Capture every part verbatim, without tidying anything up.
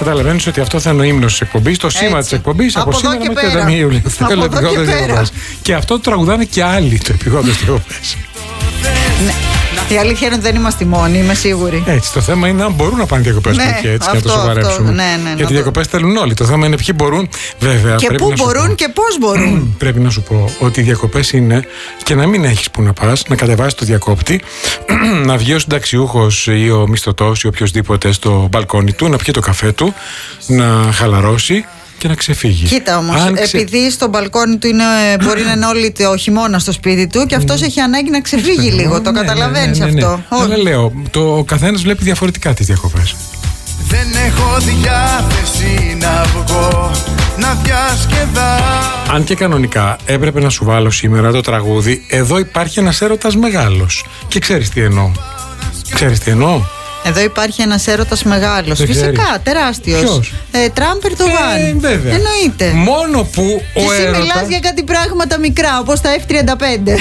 καταλαβαίνεις ότι αυτό θα είναι ο ύμνος της εκπομπής, το σήμα της εκπομπής από, από σήμερα μέχρι τριάντα μία Ιουλίου. Θέλω επειγόντως διακοπές. Και αυτό το τραγουδάνε και άλλοι, το επειγόντως διακοπές. Ναι. Η αλήθεια είναι ότι δεν είμαστε οι μόνοι, είμαι σίγουρη. Έτσι, το θέμα είναι αν μπορούν να πάνε διακοπές, ναι, και έτσι, αυτό, και να το σοβαρέψουμε. Ναι, ναι, γιατί διακοπές θέλουν όλοι. Το θέμα είναι ποιοι μπορούν, βέβαια. Και πού μπορούν και πώς μπορούν. Πρέπει να σου πω ότι οι διακοπές είναι και να μην έχεις που να πας, να κατεβάσεις το διακόπτη, να βγει ο συνταξιούχος ή ο μισθωτός ή οποιοδήποτε στο μπαλκόνι του, να πιει το καφέ του, να χαλαρώσει και να ξεφύγει. Κοίτα όμως, αν επειδή ξε... στο μπαλκόνι του είναι, μπορεί να είναι όλη το χειμώνα στο σπίτι του και αυτός έχει ανάγκη να ξεφύγει λίγο. Το καταλαβαίνεις ναι, ναι, ναι, ναι. αυτό. Αλλά λέω, το, ο καθένας βλέπει διαφορετικά τις διακοπές. Δεν έχω διάθεση να βγω, να διασκεδάσω. Αν και κανονικά έπρεπε να σου βάλω σήμερα το τραγούδι, εδώ υπάρχει ένας έρωτας μεγάλος. Και ξέρεις τι εννοώ. Ξέρεις τι εννοώ. Εδώ υπάρχει ένας έρωτας μεγάλος. Δεν Φυσικά, ξέρεις. τεράστιος. Ποιος? Ε, Τραμπ Ερντογάν. Ε, βέβαια. Εννοείται. Μόνο που ο και εσύ έρωτας... μιλάς για κάτι πράγματα μικρά, όπως τα εφ τριάντα πέντε.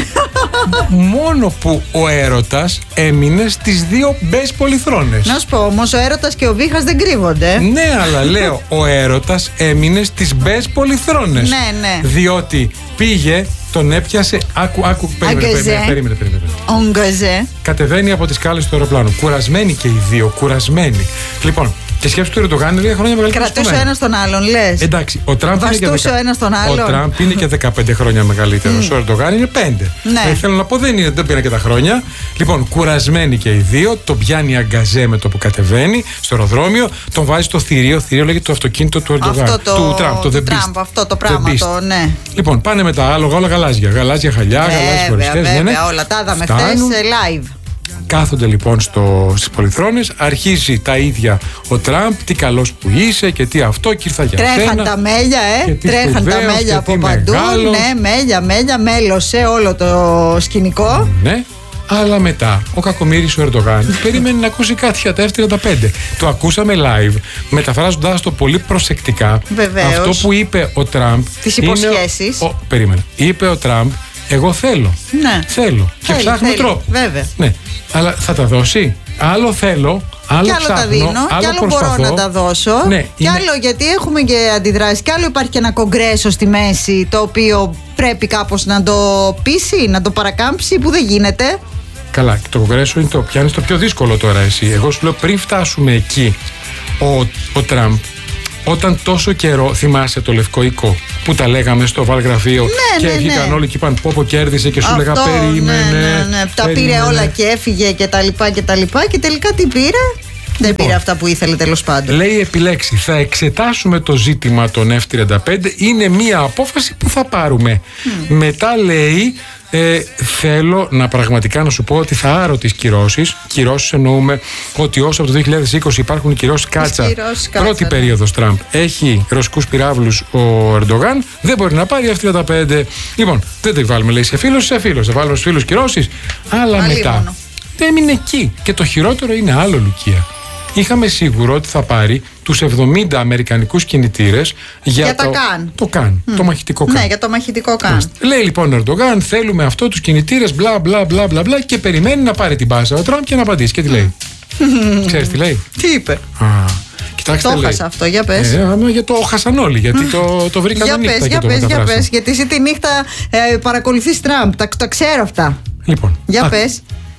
Μόνο που ο έρωτας έμεινε στις δύο μπες πολυθρόνες. Να σου πω όμως, ο έρωτας και ο βήχας δεν κρύβονται. Ναι, αλλά λέω, ο έρωτας έμεινε στις μπες πολυθρόνες. Ναι, ναι. Διότι πήγε, τον έπιασε. Άκου, άκου, περίμενε, περίμενε, περίμενε, περίμενε. Ογκαζέ. Κατεβαίνει από τις σκάλες του αεροπλάνου. Κουρασμένοι και οι δύο, κουρασμένοι. Λοιπόν, και σκέψου του Ερντογάν είναι δύο χρόνια μεγαλύτερος. Κρατούσε ο ένας τον άλλον, λες. Εντάξει, ο Τραμπ είναι και, δεκα... ο ένας τον άλλον. ο Τραμπ είναι και δεκαπέντε χρόνια μεγαλύτερος. Ο Ερντογάν είναι πέντε. Ναι. Ε, θέλω να πω, δεν, είναι, δεν πήρα και τα χρόνια. Λοιπόν, κουρασμένοι και οι δύο. Τον πιάνει αγκαζέ με το που κατεβαίνει στο αεροδρόμιο. Τον βάζει στο θηρίο. Θηρίο λέγεται το αυτοκίνητο του Ερντογάν. Αυτό το, του Τραμπ, το του The Τραμπ, Beast. αυτό το πράγμα. Το, ναι. Λοιπόν, πάνε με τα άλογα όλα γαλάζια. Γαλάζια χαλιά, γαλάζιες φορεστές. Βέβαια, ναι, ναι. όλα τα είδαμε χθες live. Κάθονται λοιπόν στο, στις πολυθρόνες, αρχίζει τα ίδια ο Τραμπ, τι καλός που είσαι και τι αυτό και ήρθα για Τρέχαν σένα. τα μέλια, ε, τρέχαν τα μέλια από παντού, μεγάλος. ναι, μέλια, μέλια, μέλωσε όλο το σκηνικό. Ναι, αλλά μετά ο κακομοίρης ο Ερντογάν περίμενε να ακούσει κάτι για τα εφ τριάντα πέντε. Το ακούσαμε live, μεταφράζοντας το πολύ προσεκτικά. Βεβαίως. Αυτό που είπε ο Τραμπ. Τις υποσχέσεις. Ο, ο, περίμενε, είπε ο Τραμπ, εγώ θέλω. Ναι. Θέλω. Και θέλει, ψάχνω θέλει, τρόπο. Βέβαια. Ναι. Αλλά θα τα δώσει. Άλλο θέλω, άλλο κι άλλο ψάχνω, τα δίνω, άλλο κι άλλο προσπαθώ. μπορώ να τα δώσω. Ναι, κι είναι... άλλο γιατί έχουμε και αντιδράσεις. Κι άλλο υπάρχει και ένα κογκρέσο στη μέση το οποίο πρέπει κάπως να το πείσει, να το παρακάμψει, που δεν γίνεται. Καλά, το κογκρέσο είναι το πιάνει το πιο δύσκολο τώρα εσύ. Εγώ σου λέω πριν φτάσουμε εκεί, ο, ο Τραμπ, όταν τόσο καιρό, θυμάσαι το λευκό οικό που τα λέγαμε στο βαλγραφείο, ναι, και ναι, βγήκαν ναι. όλοι και είπαν πόπο κέρδισε και σου Αυτό, λέγα περίμενε. Ναι, ναι, ναι. Τα περίμενε. πήρε όλα και έφυγε και τα λοιπά και τα λοιπά και τελικά τι πήρε. Δεν Λοιπόν, πήρε αυτά που ήθελε τέλος πάντων. Λέει επιλέξει, θα εξετάσουμε το ζήτημα των εφ τριάντα πέντε, είναι μία απόφαση που θα πάρουμε. Mm. Μετά λέει, ε, θέλω να πραγματικά να σου πω ότι θα άρω τις κυρώσεις. Κυρώσεις εννοούμε ότι όσο από το δύο χιλιάδες είκοσι υπάρχουν οι κυρώσεις κάτσα, κυρώσεις κάτσα, πρώτη ναι. περίοδος Τραμπ, έχει ρωσικούς πυράβλους ο Ερντογάν, δεν μπορεί να πάρει εφ τριάντα πέντε. Λοιπόν, δεν τη βάλουμε, λέει, σε φίλους, σε φίλους. Θα βάλουμε στους φίλους κυρώσεις, αλλά Άλλη μετά μόνο. δεν έμεινε εκεί. Και το χειρότερο είναι άλλο, Λουκία. Είχαμε σίγουρο ότι θα πάρει τους εβδομήντα αμερικανικούς κινητήρες για, Για τα το, καν. το καν, mm. το μαχητικό καν. Ναι, για το μαχητικό καν. Λέει λοιπόν ο Ερντογάν, θέλουμε αυτό τους κινητήρες, μπλα μπλα μπλα μπλα μπλα, και περιμένει να πάρει την πάσα ο Τραμπ και να απαντήσει. Και τι λέει. Ξέρεις τι λέει. Τι είπε. Α, κοιτάξτε, Το λέει. χάσα αυτό, για πες. Ε, άμα, για το χάσαν όλοι, γιατί το, το βρήκαμε Για νύχτα πες, και για το πες, για μεταφράσαμε. πες. Γιατί εσύ τη νύχτα ε, παρακολουθείς Τραμπ. Τα, τα ξέρω αυτά. Λοιπόν, Για α, πες.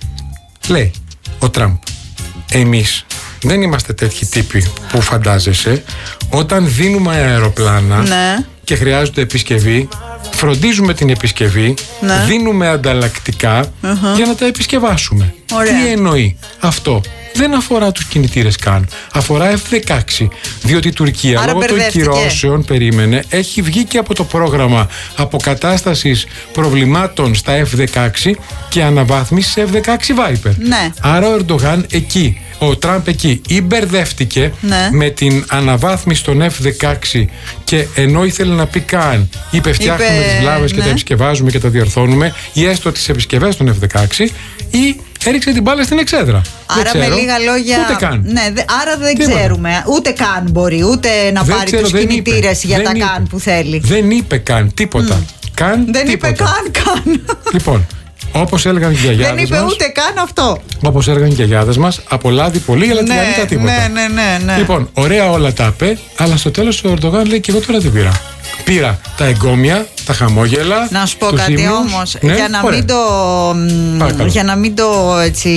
λέει ο Τραμπ, εμείς δεν είμαστε τέτοιοι τύποι που φαντάζεσαι. Όταν δίνουμε αεροπλάνα, Ναι. και χρειάζονται επισκευή, φροντίζουμε την επισκευή, Ναι. δίνουμε ανταλλακτικά Uh-huh. για να τα επισκευάσουμε. Ωραία. Τι εννοεί αυτό? Δεν αφορά τους κινητήρες καν. Αφορά εφ δεκαέξι. Διότι η Τουρκία, Άρα λόγω των μπερδεύτηκε. κυρώσεων, περίμενε, έχει βγει και από το πρόγραμμα αποκατάστασης προβλημάτων στα εφ δεκαέξι και αναβάθμιση σε εφ δεκαέξι Viper. Ναι. Άρα ο Ερντογάν εκεί, ο Τραμπ εκεί, ή μπερδεύτηκε Ναι. με την αναβάθμιση των εφ δεκαέξι, και ενώ ήθελε να πει καν, είπε φτιάχνουμε Είπε, τις βλάβες και ναι. τα επισκευάζουμε και τα διορθώνουμε, ή έστω τις επισκευές των εφ δεκαέξι, ή έριξε την μπάλα στην εξέδρα. Άρα Δεν ξέρω, με λίγα λόγια. Ούτε καν. Ναι, δε, άρα δεν Τίποτα. ξέρουμε. Ούτε καν μπορεί. Ούτε να Δεν πάρει ξέρω, τους δεν κινητήρες είπε. για Δεν τα είπε. καν που θέλει. Δεν είπε καν τίποτα. Καν Δεν τίποτα. είπε καν καν. Λοιπόν, Όπως έλεγαν οι γιαγιάδες μας. Δεν είπε ούτε καν αυτό. Όπως έλεγαν οι γιαγιάδες μας, απολάβει πολύ, αλλά τηγανεί τα τίποτα. Ναι, ναι, ναι, ναι. Λοιπόν, ωραία όλα τα είπε, αλλά στο τέλος ο Ερντογάν λέει: και εγώ τώρα τι πήρα. Πήρα τα εγκόμια, τα χαμόγελα. Να σου πω κάτι ήμνους, όμως, ναι, για, να ωραία. μην το, για να μην το έτσι,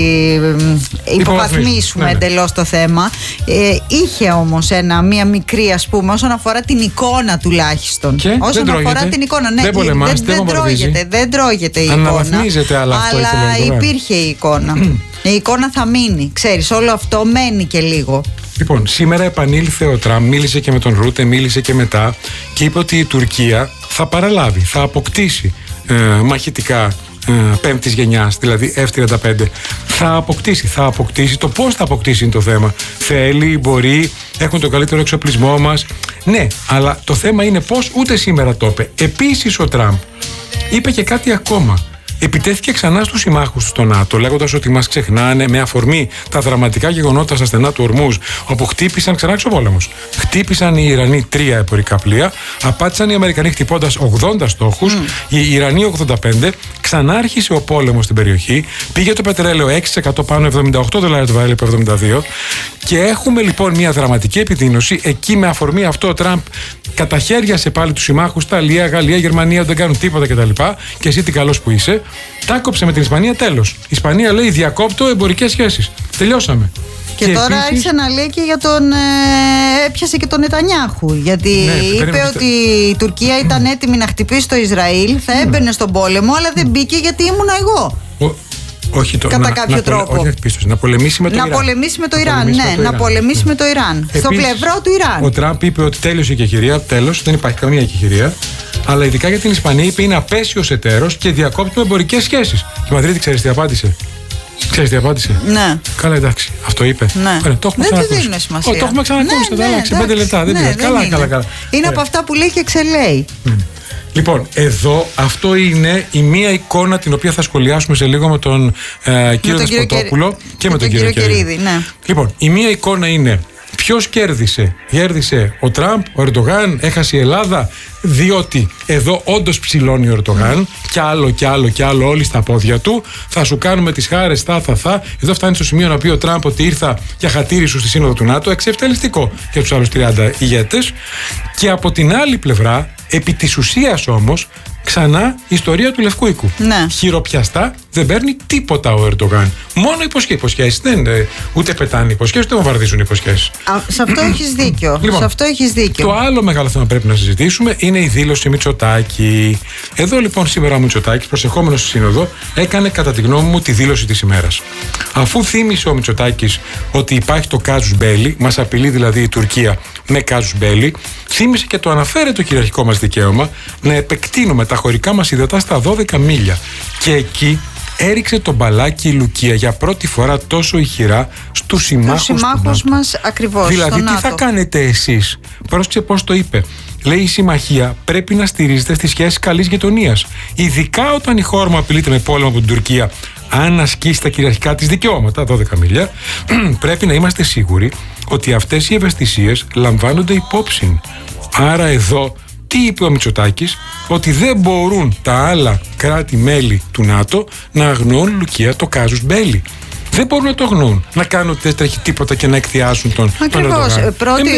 υποβαθμίσουμε ναι, ναι. εντελώς το θέμα, ε, είχε όμως ένα, μία μικρή, ας πούμε, όσον αφορά την εικόνα τουλάχιστον. Και όσον δεν αφορά τρώγεται. την εικόνα, ναι, δεν πολεμάς, δεν, δεν, δεν, τρώγεται, δεν τρώγεται η Αναβαθμίζεται, εικόνα. αλλά αυτό αλλά ήθελε υπήρχε η εικόνα. Η εικόνα θα μείνει, ξέρεις, όλο αυτό μένει και λίγο. Λοιπόν, σήμερα επανήλθε ο Τραμπ, μίλησε και με τον Ρούτε, μίλησε και μετά και είπε ότι η Τουρκία θα παραλάβει, θα αποκτήσει ε, μαχητικά ε, πέμπτης γενιάς, δηλαδή εφ τριάντα πέντε. Θα αποκτήσει, θα αποκτήσει. Το πώς θα αποκτήσει είναι το θέμα. Θέλει, μπορεί, έχουν τον καλύτερο εξοπλισμό μας. Ναι, αλλά το θέμα είναι πώς, ούτε σήμερα το είπε. Επίσης ο Τραμπ είπε και κάτι ακόμα. Επιτέθηκε ξανά στους συμμάχους του στο ΝΑΤΟ, λέγοντας ότι μας ξεχνάνε με αφορμή τα δραματικά γεγονότα στα στενά του Ορμούζ, όπου χτύπησαν ξανά εξωπόλεμος. Χτύπησαν οι Ιρανοί τρία εμπορικά πλοία, απάτησαν οι Αμερικανοί χτυπώντας ογδόντα στόχους, mm. οι Ιρανοί ογδόντα πέντε, ξανά άρχισε ο πόλεμος στην περιοχή, πήγε το πετρέλαιο έξι τοις εκατό πάνω, εβδομήντα οκτώ δολάρια το βαρέλι από εβδομήντα δύο, και έχουμε λοιπόν μια δραματική επιδείνωση. Εκεί με αφορμή αυτό ο Τραμπ καταχέριασε πάλι τους συμμάχους, τα Γαλλία, Γαλλία, Γερμανία, δεν κάνουν τίποτα κτλ. Και εσύ τι καλός που είσαι. Τάκοψε με την Ισπανία, τέλος. Η Ισπανία λέει: διακόπτω εμπορικές σχέσεις. Τελειώσαμε. Και, και τώρα επίσης... άρχισε να λέει και για τον. Ε, έπιασε και τον Νετανιάχου. Γιατί ναι, είπε περίμενε... ότι η Τουρκία ήταν έτοιμη να χτυπήσει το Ισραήλ, θα έμπαινε στον πόλεμο, αλλά δεν μπήκε γιατί ήμουνα εγώ. Ο... Όχι το, κατά να, κάποιο να, τρόπο. Όχι, όχι, να πολεμήσει με το να Ιράν. Πολεμήσει με το Ιράν, πολεμήσει ναι, με το να Ιράν. πολεμήσει με το Ιράν. Επίσης, στο πλευρό του Ιράν. Ο Τραμπ είπε ότι τέλειωσε η εκεχηρία. Τέλος, δεν υπάρχει καμία εκεχηρία. Αλλά ειδικά για την Ισπανία είπε: είναι απέσιος εταίρος και διακόπτουμε εμπορικές σχέσεις. Και η Μαδρίτη, ξέρεις τι απάντησε. Ξέρεις τι απάντησε. Ναι. Καλά, εντάξει. Αυτό είπε. Ναι. Ωραία, το έχουμε δεν ξανακούσει. του δίνουν σημασία. Oh, το έχουμε ξανακούσει. Ναι, ναι, ναι, πέντε λεπτά. Δεν ναι, πειράζει. Καλά, καλά, καλά. Είναι από αυτά που λέει και ξελέει. Mm. Λοιπόν, εδώ αυτό είναι η μία εικόνα την οποία θα σχολιάσουμε σε λίγο με τον ε, κύριο Δεσποτόπουλο και, και με τον, τον κύριο Κερίδη. Κερίδη, ναι. Λοιπόν, η μία εικόνα είναι ποιος κέρδισε. Κέρδισε ο Τραμπ, ο Ερντογάν, έχασε η Ελλάδα, διότι εδώ όντως ψηλώνει ο Ερντογάν, mm. κι άλλο κι άλλο κι άλλο όλοι στα πόδια του. Θα σου κάνουμε τις χάρες, θα, θα, θα. Εδώ φτάνει στο σημείο να πει ο Τραμπ ότι ήρθα για χατήρι σου στη Σύνοδο του ΝΑΤΟ, εξευτελιστικό για τους άλλους τριάντα ηγέτες. Και από την άλλη πλευρά, επί της ουσίας όμως, ξανά η ιστορία του Λευκού Οίκου. Ναι. Χειροπιαστά δεν παίρνει τίποτα ο Ερντογάν. Μόνο υποσχέσεις. Δεν είναι ούτε πετάνε υποσχέσεις, ούτε βομβαρδίζουν υποσχέσεις. Σε αυτό έχεις δίκιο. Λοιπόν, σε αυτό έχεις δίκιο. Το άλλο μεγάλο θέμα πρέπει να συζητήσουμε είναι η δήλωση Μητσοτάκη. Εδώ λοιπόν σήμερα ο Μητσοτάκης, προσεχόμενος στη Σύνοδο, έκανε κατά τη γνώμη μου τη δήλωση της ημέρας. Αφού θύμισε ο Μητσοτάκης ότι υπάρχει το casus belli, μας απειλεί δηλαδή η Τουρκία με casus belli, θύμισε και το αναφέρει το κυριαρχικό μας δικαίωμα να επεκτείνουμε τα χωρικά μας ύδατα στα δώδεκα μίλια. Και εκεί έριξε το μπαλάκι η Λουκία για πρώτη φορά τόσο ηχηρά στους συμμάχους, συμμάχους μας, ακριβώς. Δηλαδή, τι θα κάνετε εσείς. Πρόσεξε πώς το είπε. Λέει: η συμμαχία πρέπει να στηρίζεται στις σχέσεις καλής γειτονίας. Ειδικά όταν η χώρα μου απειλείται με πόλεμο από την Τουρκία, αν ασκήσει τα κυριαρχικά της δικαιώματα, δώδεκα μίλια, πρέπει να είμαστε σίγουροι ότι αυτές οι ευαισθησίες λαμβάνονται υπόψη. Άρα εδώ τι είπε ο Μητσοτάκης? Ότι δεν μπορούν τα άλλα κράτη-μέλη του ΝΑΤΟ να αγνοούν, Λουκία, το casus belli. Δεν μπορούν να το αγνοούν. Να κάνουν ότι δεν τρέχει τίποτα και να εκθιάσουν τον Ερντογάν. Ακριβώς. Πρώτη,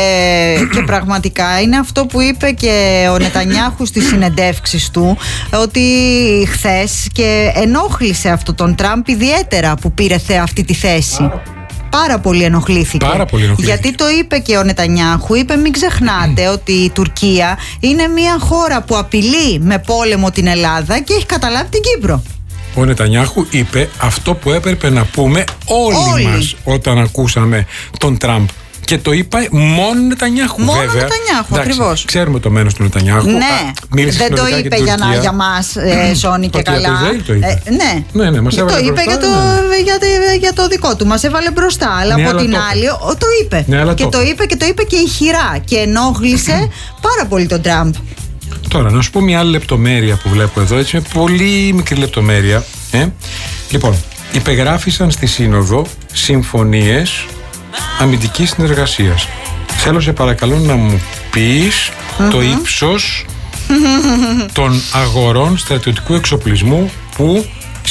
ε, και πραγματικά είναι αυτό που είπε και ο Νετανιάχου στις συνεντεύξεις του, ότι χθες και ενόχλησε αυτό τον Τραμπ ιδιαίτερα που πήρε αυτή τη θέση. Πάρα πολύ ενοχλήθηκε. Πάρα πολύ ενοχλήθηκε. Γιατί το είπε και ο Νετανιάχου, είπε: μην ξεχνάτε mm. ότι η Τουρκία είναι μια χώρα που απειλεί με πόλεμο την Ελλάδα και έχει καταλάβει την Κύπρο. Ο Νετανιάχου είπε αυτό που έπρεπε να πούμε όλοι, όλοι. μας όταν ακούσαμε τον Τραμπ. Και το είπα μόνο Νετανιάχου. Μόνο βέβαια. Νετανιάχου, ακριβώς. Ξέρουμε το μένος του Νετανιάχου. Ναι, Α, δεν το είπε για, να, για μας, ε, Σόνι και καλά. Για το Ισραήλ το είπε. Ε, ναι, ναι, ναι, μας το είπε μπροστά, για, το, ναι. για, το, για το δικό του. Μας έβαλε μπροστά. Αλλά ναι, από αλλά την το άλλη, ο, το είπε. Ναι, και το, το είπε και το είπε και ηχηρά. Και ενόχλησε πάρα πολύ τον Τραμπ. Τώρα, να σου πω μια άλλη λεπτομέρεια που βλέπω εδώ. Έτσι, μια πολύ μικρή λεπτομέρεια. Ε. Λοιπόν, υπεγράφησαν στη Σύνοδο συμφωνίες αμυντικής συνεργασίας. Θέλω σε παρακαλώ να μου πεις mm-hmm. το ύψος των αγορών στρατιωτικού εξοπλισμού που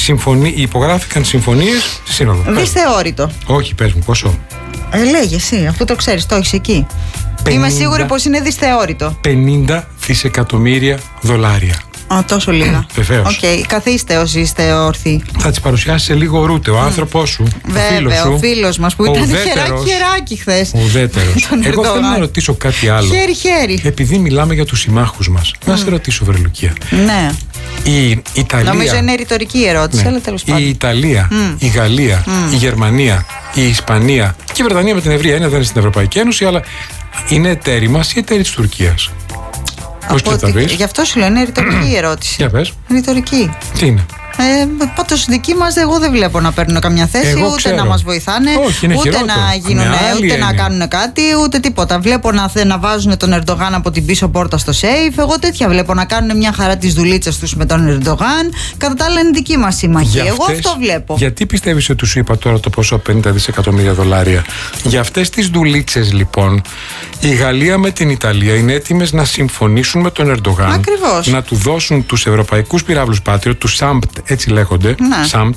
συμφωνεί, υπογράφηκαν συμφωνίες στη Σύνοδο. Δυσθεώρητο. Όχι, πες μου, πόσο. Ε, λέγε εσύ, αφού το ξέρεις, το έχεις εκεί. πενήντα, είμαι σίγουρη πως είναι δυσθεώρητο. πενήντα δισεκατομμύρια δολάρια. Α, τόσο λίγα. Βεβαίως. Οκ, okay. Καθίστε όσοι είστε όρθιοι. Θα τις παρουσιάσει σε λίγο Ρούτε, ο άνθρωπός σου. Βέβαια, ο φίλος μας που ο ήταν ουδέτερος, χεράκι χεράκι χθες. Ο ουδέτερος. Εγώ θέλω να ρωτήσω κάτι άλλο. Χέρι χέρι. Επειδή μιλάμε για τους συμμάχους μας, mm. να σε ρωτήσω, βρε Λουκία. Ναι. Η Ιταλία. Νομίζω είναι ρητορική ερώτηση, ναι. αλλά τέλος πάντων. Η Ιταλία, mm. η Γαλλία, mm. η Γερμανία, η Ισπανία και η Βρετανία με την ευρεία έννοια δεν είναι στην Ευρωπαϊκή Ένωση, αλλά είναι εταίροι μας ή εταίροι της Τουρκίας. Πώς και θα βρεις. Γι' αυτό σου λέω, είναι ρητορική η ερώτηση. Για πες. Ρητορική. Τι είναι. Ε, πάντως δικοί μας εγώ δεν βλέπω να παίρνουν καμιά θέση, εγώ ούτε ξέρω. να μας βοηθάνε, όχι, ούτε χειρότερο. να γίνουν, ούτε είναι. να κάνουν κάτι, ούτε τίποτα. Βλέπω να, να βάζουν τον Ερντογάν από την πίσω πόρτα στο σέιφ. Εγώ τέτοια βλέπω να κάνουν μια χαρά τις δουλίτσες τους με τον Ερντογάν. Κατά τα άλλα είναι δική μας συμμαχία. Εγώ αυτές, αυτό βλέπω. Γιατί πιστεύεις ότι σου είπα τώρα το ποσό πενήντα δισεκατομμύρια δολάρια. Για αυτές τις δουλίτσες λοιπόν, η Γαλλία με την Ιταλία είναι έτοιμες να συμφωνήσουν με τον Ερντογάν. Ακριβώς. Να του δώσουν τους ευρωπαϊκούς πυράβλους Patriot, τους Σάμπτ, έτσι λέγονται. Ναι. Σάμπτ.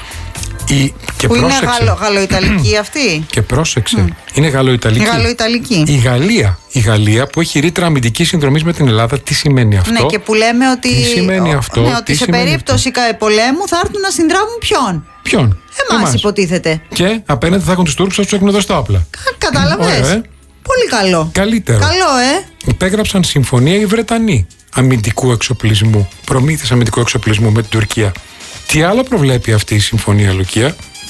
Η, και που πρόσεξε, είναι γαλλο, γαλλοϊταλική αυτή. Και πρόσεξε, mm. είναι γαλλοϊταλική. Γαλλοϊταλική. Η Γαλλία, η Γαλλία που έχει ρήτρα αμυντικής συνδρομής με την Ελλάδα, τι σημαίνει αυτό. Ναι, και που λέμε ότι, τι σημαίνει αυτό, ναι, ότι τι σε περίπτωση αυτό. πολέμου θα έρθουν να συνδράμουν ποιον. Ποιον. Εμάς, Εμάς υποτίθεται. Και απέναντι θα έχουν τους Τούρκους, θα τους έχουν δώσει τα όπλα. Κατάλαβες. Ε? Πολύ καλό. Καλύτερο. Καλό, ε. Υπέγραψαν συμφωνία οι Βρετανοί αμυντικού εξοπλισμού, προμήθειας αμυντικού εξοπλισμού με την Τουρκία. Τι άλλο προβλέπει αυτή η συμφωνία, Λουκία?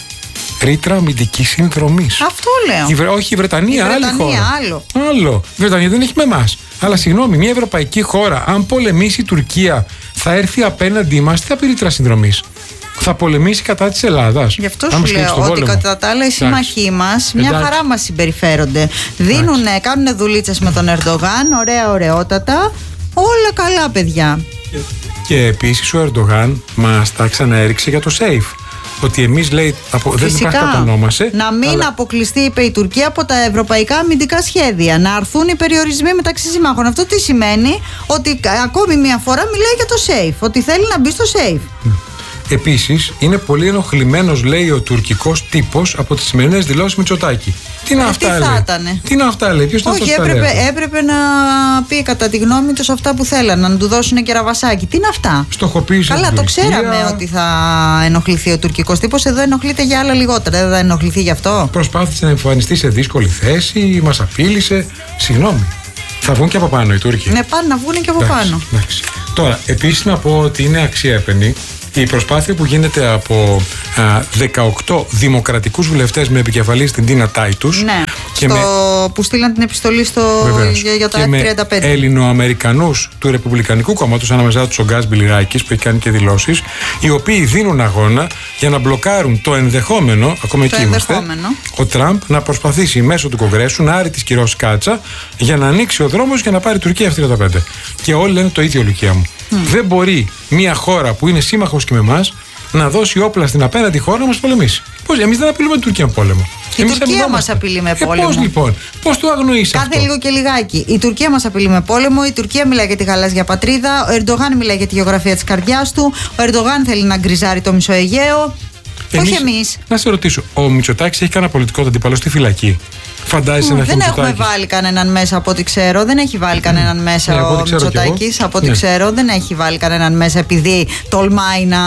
Ρήτρα αμυντικής συνδρομής. Αυτό λέω. Η Βρε... Όχι, η Βρετανία, η Βρετανία άλλη χώρα. Άλλο. άλλο. Η Βρετανία δεν έχει με εμάς. Αλλά συγγνώμη, μια ευρωπαϊκή χώρα, αν πολεμήσει η Τουρκία, θα έρθει απέναντί μας, τι θα πει ρήτρα συνδρομής? Θα πολεμήσει κατά της Ελλάδας. Γι' αυτό σου λέω ότι πόλεμο. Κατά τα άλλα οι σύμμαχοί μας μια Εντάξει. χαρά μας συμπεριφέρονται. Δίνουνε, κάνουνε δουλίτσες με τον Ερντογάν, ωραία, ωραιότατα. Όλα καλά, παιδιά. Και, και επίσης ο Ερντογάν μας τα ξαναέριξε για το ΣΕΙΦ. Ότι εμείς, λέει, απο... δεν υπάρχει κατανόμασε. Να μην αλλά... αποκλειστεί, είπε η Τουρκία, από τα ευρωπαϊκά αμυντικά σχέδια. Να αρθούν οι περιορισμοί μεταξύ συμμάχων. Αυτό τι σημαίνει? Ότι ακόμη μια φορά μιλάει για το ΣΕΙΦ. Ότι θέλει να μπει στο ΣΕΙΦ. Ναι. Επίσης, είναι πολύ ενοχλημένος, λέει, ο τουρκικός τύπος από τις σημερινές δηλώσεις Μητσοτάκη. Τι είναι ε, αυτά, τι λέει. θα ήτανε. Τι είναι αυτά, λέει. Ποιος Όχι, έπρεπε, έπρεπε να πει κατά τη γνώμη τους αυτά που θέλαν, να του δώσουν και ραβασάκι. Τι είναι αυτά. Στοχοποίησε. Καλά, το ξέραμε ότι θα ενοχληθεί ο τουρκικός τύπος. Εδώ ενοχλείται για άλλα λιγότερα. Δεν θα ενοχληθεί γι' αυτό. Προσπάθησε να εμφανιστεί σε δύσκολη θέση, μας απείλησε. Συγγνώμη. Θα βγουν και από πάνω οι Τούρκοι. Ναι, πάνε να βγουν και από εντάξει, πάνω. Εντάξει. Τώρα, επίσης να πω ότι είναι αξιέπαινη η προσπάθεια που γίνεται από α, δεκαοκτώ δημοκρατικούς βουλευτές με επικεφαλής την Τίνα Τάιτους. Ναι, και στο... με... που στείλαν την επιστολή στο... για, για τα εφ τριάντα πέντε. Με Έλληνο-Αμερικανούς του Ρεπουμπλικανικού Κόμματος, ανάμεσά τους ο Γκάς Μπιλιράκης που έχει κάνει και δηλώσεις, οι οποίοι δίνουν αγώνα για να μπλοκάρουν το ενδεχόμενο, ακόμα εκεί είμαστε, ο Τραμπ να προσπαθήσει μέσω του Κογκρέσου να άρει τις κυρώσεις κάτσα για να ανοίξει ο δρόμος για να πάρει η Τουρκία εφ τριάντα πέντε. Και όλοι λένε το ίδιο, Λουκία μου. Mm. Δεν μπορεί μια χώρα που είναι σύμμαχος και με εμάς να δώσει όπλα στην απέναντι χώρα να μας πολεμήσει. Πώς, εμείς δεν απειλούμε την Τουρκία με πόλεμο. Η εμείς Τουρκία μας απειλεί με πόλεμο. Ε, πώς λοιπόν, πώς το αγνοείς αυτό? Κάθε λίγο και λιγάκι. Η Τουρκία μας απειλεί με πόλεμο, η Τουρκία μιλάει για τη γαλάζια πατρίδα, ο Ερντογάν μιλάει για τη γεωγραφία της καρδιάς του, ο Ερντογάν θέλει να γκριζάρει το μισό Αιγαίο. Εμείς, όχι εμείς. Να σε ρωτήσω, ο Μητσοτάκης έχει κανένα πολιτικό αντίπαλο στη φυλακή? Φαντάζεσαι mm, να δεν έχουμε βάλει κανέναν μέσα από ό,τι ξέρω. Δεν έχει βάλει κανέναν μέσα ναι, ο Μητσοτάκης. Από ό,τι ναι. ξέρω, δεν έχει βάλει κανέναν μέσα επειδή τολμάει να,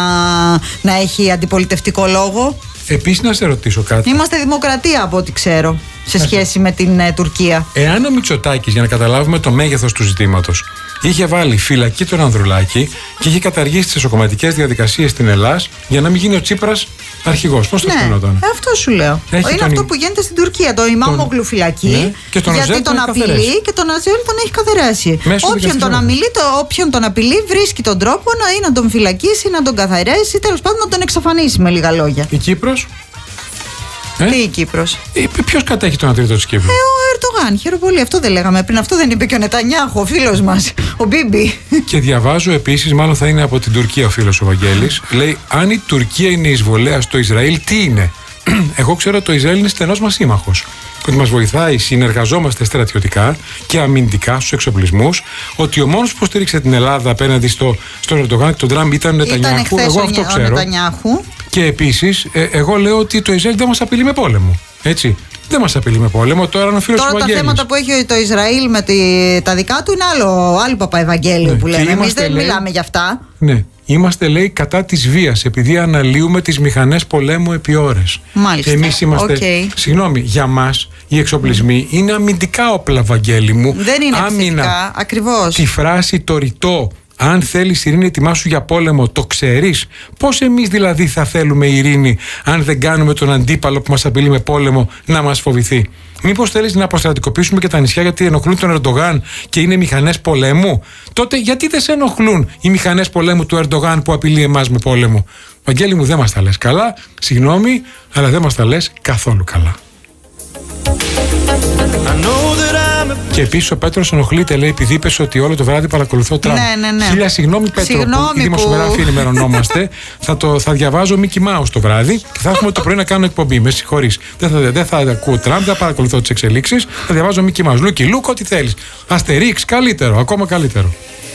να έχει αντιπολιτευτικό λόγο. Επίσης, να σε ρωτήσω κάτι. Είμαστε δημοκρατία από ό,τι ξέρω σε σχέση με την ε, Τουρκία. Εάν ο Μητσοτάκης, για να καταλάβουμε το μέγεθος του ζητήματος, είχε βάλει φυλακή τον Ανδρουλάκη και είχε καταργήσει τις εσωκομματικές διαδικασίες στην Ελλάδα για να μην γίνει ο Τσίπρας αρχηγός. Πώς ναι, το φαινόταν? Αυτό σου λέω. Έχει είναι τον... αυτό που γίνεται στην Τουρκία. Το Ιμάμογλου φυλακή. Ναι, και τον γιατί τον απειλεί και τον Αζέλ τον έχει καθαρέσει. Όποιον τον, αμιλεί, το, όποιον τον απειλεί βρίσκει τον τρόπο να, ή να τον φυλακίσει ή να τον καθαρέσει ή τέλος πάντων να τον εξαφανίσει, με λίγα λόγια. Η Κύπρος. Ε? Τι η Κύπρος? Ε, ποιος κατέχει τον τρίτο της Κύπρου? Ε, ο Ερντογάν. Χαίρομαι πολύ. Αυτό δεν λέγαμε πριν. Αυτό δεν είπε και ο Νετανιάχου, ο φίλος μας, ο Μπίμπι. Και διαβάζω επίσης, μάλλον θα είναι από την Τουρκία ο φίλος ο Βαγγέλης. Λέει, αν η Τουρκία είναι εισβολέα στο Ισραήλ, τι είναι? Εγώ ξέρω ότι το Ισραήλ είναι στενός μας σύμμαχος. Ο ότι μας βοηθάει, συνεργαζόμαστε στρατιωτικά και αμυντικά στους εξοπλισμούς, ότι ο μόνος που στήριξε την Ελλάδα απέναντι στο, στον Ερντογάν και τον Τραμπ ήταν ο Νετανιάχου. Εγώ αυτό ξέρω. Και επίσης, ε, εγώ λέω ότι το Ισραήλ δεν μας απειλεί με πόλεμο. Έτσι. Δεν μας απειλεί με πόλεμο. Τώρα είναι ο φίλος Τώρα του τα Βαγγέλης. θέματα που έχει το Ισραήλ με τη, τα δικά του είναι άλλο, άλλο παπαευαγγέλιο, ναι, που λέμε. Εμείς δεν λέει, μιλάμε για αυτά. Ναι. Είμαστε, λέει, κατά της βίας, επειδή αναλύουμε τις μηχανές πολέμου επί ώρες. Μάλιστα. Εμείς είμαστε. Okay. Συγγνώμη, για μας οι εξοπλισμοί mm. είναι αμυντικά όπλα, Βαγγέλη μου. Δεν είναι αμυντικά, ακριβώς. Τη φράση, το ρητό, αν θέλεις ειρήνη, ετοιμάσου για πόλεμο, το ξέρεις. Πώς εμείς δηλαδή θα θέλουμε ειρήνη, αν δεν κάνουμε τον αντίπαλο που μας απειλεί με πόλεμο να μας φοβηθεί? Μήπως θέλεις να αποστρατικοποιήσουμε και τα νησιά γιατί ενοχλούν τον Ερντογάν και είναι μηχανές πολέμου? Τότε γιατί δεν σε ενοχλούν οι μηχανές πολέμου του Ερντογάν που απειλεί εμάς με πόλεμο? Βαγγέλη μου, δεν μας τα λες καλά. Συγγνώμη, αλλά δεν μας τα λες καθόλου καλά. Και επίσης ο Πέτρος ενοχλείται, λέει, επειδή είπες ότι όλο το βράδυ παρακολουθώ Τραμπ. Ναι, ναι, ναι. Χίλια συγγνώμη, Πέτρο, συγγνώμη που οι δημοσιογράφοι ενημερωνόμαστε. θα, το, θα διαβάζω Mickey Mouse το βράδυ και θα έχουμε το πρωί να κάνω εκπομπή. Με συγχωρείς. Δεν θα, δεν θα ακούω Τραμπ, δεν θα παρακολουθώ τις εξελίξεις. Θα διαβάζω Mickey Mouse. Λούκι, Λούκ, ό,τι θέλεις. Αστερίξ, καλύτερο, ακόμα καλύτερο.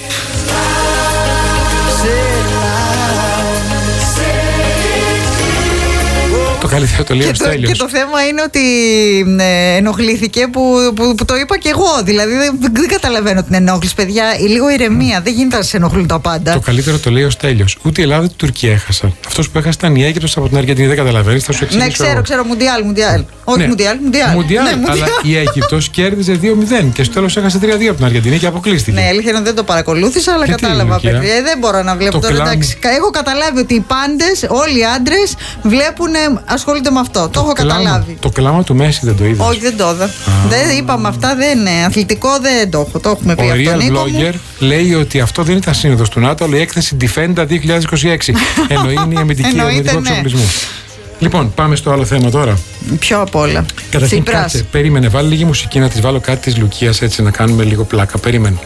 Το καλύτερο το λέει ο Στέλιος. Και το θέμα είναι ότι ε, ενοχλήθηκε που, που, που το είπα και εγώ. Δηλαδή δεν, δεν καταλαβαίνω την ενόχληση, παιδιά. Λίγο ηρεμία. Mm. Δεν γίνεται να σε ενοχλούν τα πάντα. Το καλύτερο το λέει ο Στέλιος. Ούτε η Ελλάδα ούτε η Τουρκία έχασαν. Αυτός που έχασε ήταν η Αίγυπτος από την Αργεντινή. Δεν καταλαβαίνεις. Θα σου εξηγήσω. Ναι, ξέρω, ξέρω. Μουντιάλ, Μουντιάλ. Όχι, ναι. Μουντιάλ, Μουντιάλ. Μουντιάλ, ναι, αλλά η Αίγυπτος κέρδιζε δύο μηδέν και στο τέλος έχασε τρία δύο από την Αργεντινή και αποκλείστηκε. Ναι, αλήθεια δεν το παρακολούθησα, αλλά γιατί κατάλαβα. Παιδιά. Δεν μπορώ να βλέπω τώρα. Εντάξει. Έχω καταλάβει ότι οι πάντες, όλοι οι άντρες βλέπουν, ασχολούνται με αυτό. Το, το έχω κλάμα, καταλάβει. Το κλάμα του Μέση δεν το είδες? Όχι, δεν το είδα. Δεν είπαμε αυτά, δεν είναι. Αθλητικό δεν το έχω. Το έχουμε πει ο αυτό. Ο real blogger λέει ότι αυτό δεν ήταν σύνοδος του ΝΑΤΟ, αλλά η έκθεση Defenda δύο χιλιάδες είκοσι έξι. Εννοεί είναι η αμυντική αμυντικό εξοπλισμό. Λοιπόν, πάμε στο άλλο θέμα τώρα. Πιο απ' όλα. Καταρχήν, κάτσε, περίμενε, βάλει λίγη μουσική να της βάλω κάτι της Λουκίας, έτσι να κάνουμε λίγο πλάκα. Περίμενε.